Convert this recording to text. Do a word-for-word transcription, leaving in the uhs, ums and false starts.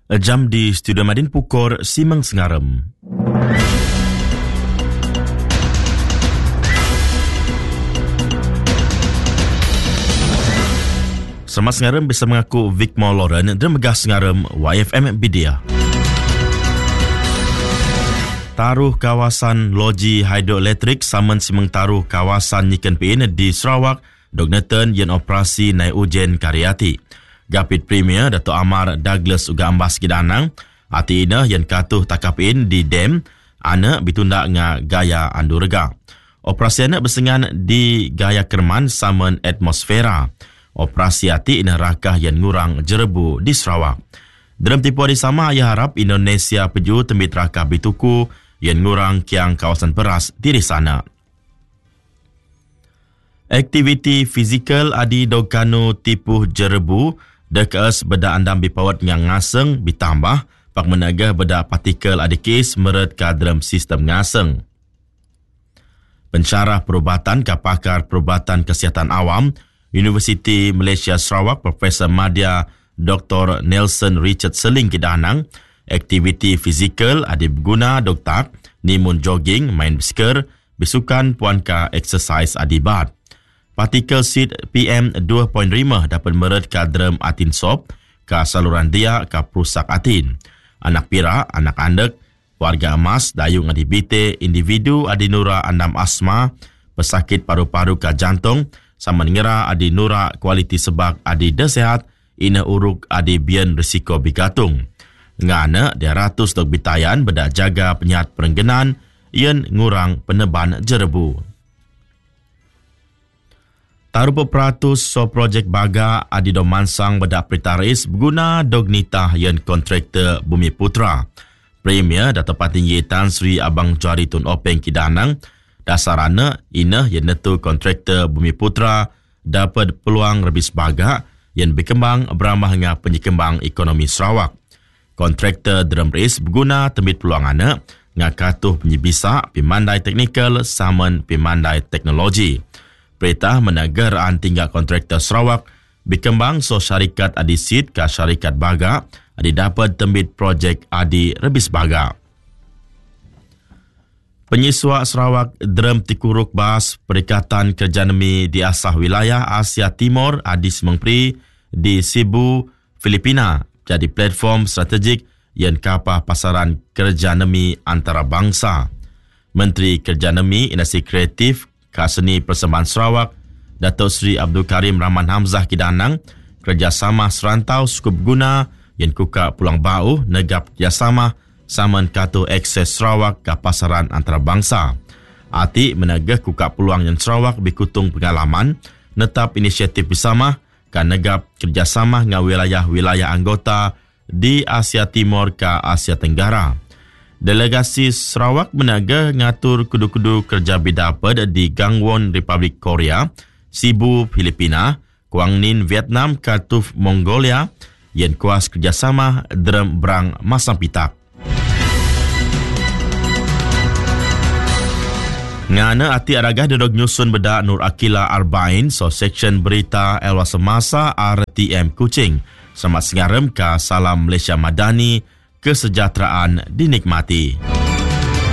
Jam di Studio Madin Pukor, Simang Sengarem. Selamat Sengarem bersama aku Vicmore Lauren dan Megah Sengarem Y F M Bidia. Taruh kawasan loji hidroelektrik saman simeng taruh kawasan Niken Pin di Sarawak, Dogneton yang operasi naik ujen karyati. Gapit Premier Dato' Amar Douglas uga ambas kidanang, ati ina yang katuh takapin di dam, anak bitunda nga gaya andurega. Operasi anak bersengan di gaya kerman saman atmosfera. Operasi ati ina rakah yang ngurang jerebu di Sarawak. Dalam tipu hari sama, ia harap Indonesia peju tembit rakah bituku yang ngurang kiang kawasan peras diri sana. Aktiviti fizikal adi dogkanu tipu jerebu dekas beda andam bipawat yang ngaseng ditambah pak menagah beda partikel adi kes meret ke dalam sistem ngaseng. Pensyarah perubatan ke pakar perubatan kesihatan awam Universiti Malaysia Sarawak Profesor Madya Doktor Nelson Richard Seling kidanang, aktiviti fizikal adi berguna doktak nimun jogging, main bisker, bisukan puanka exercise adi bad. Partikel seed P M dua titik lima dapat meret ke dalam atin sop, ke saluran dia ke perusak atin. Anak pira, anak andek, warga emas, dayung adi bite, individu adi nura andam asma, pesakit paru-paru ke jantung, sama ngira adi nura kualiti sebak adi desehat, ina uruk adi bian risiko bigatung. Ngana dia ratus dok bitayan beda jaga penyat perenggenan, ian ngurang peneban jerebu. Taruh peratus so projek baga adi do mansang beda pritaris berguna dognita yang kontraktor Bumi Putra. Premier Dato' Patinggi Tan Sri Abang Jari Tun Openg kidanang, dasarana ina yang netu kontraktor Bumi Putra dapat peluang lebih sebaga yang berkembang beramah dengan penyekembang ekonomi Sarawak. Kontraktor drum race berguna tembit peluang anak ngakatuh penyibisa pimandai teknikal saman pimandai teknologi. Perintah menegaraan tinggal kontraktor Sarawak berkembang so syarikat adi seed ke syarikat baga adi dapat tembit projek adi rebis baga. Penyiswa Sarawak Drum Tikuruk Bas Perikatan Kerjanemi di asah wilayah Asia Timur adi semengpri di Cebu, Filipina jadi platform strategik yang kapah pasaran kerjanemi antarabangsa. Menteri Kerjanemi Industri Kreatif Kaseni Persembahan Sarawak Datuk Seri Abdul Karim Rahman Hamzah kidanang kerjasama serantau cukup guna yang kuka pulang bau negap kerjasama saman katu akses Sarawak ke pasaran antarabangsa. Ati menegah kuka peluang yang Sarawak bikutung pengalaman netap inisiatif bersama ke negap kerjasama dengan wilayah-wilayah anggota di Asia Timur ke Asia Tenggara. Delegasi Sarawak menaga ngatur kudu-kudu kerja bidapad di Gangwon Republik Korea, Cebu Filipina, Quang Ninh Vietnam, Katuf Mongolia, yang kuas kerjasama dalam berang masang pitak. Ngana ati aragah dodok nyusun beda Nur Akila Arba'in, so section berita Elwa Semasa R T M Kuching. Selamat sengarem ke Salam Malaysia Madani, kesejahteraan dinikmati.